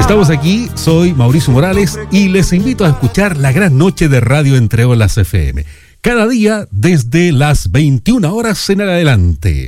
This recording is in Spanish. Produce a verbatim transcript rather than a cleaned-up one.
Estamos aquí, soy Mauricio Morales y les invito a escuchar la gran noche de Radio Entre Olas F M. Cada día desde las veintiuna horas en adelante.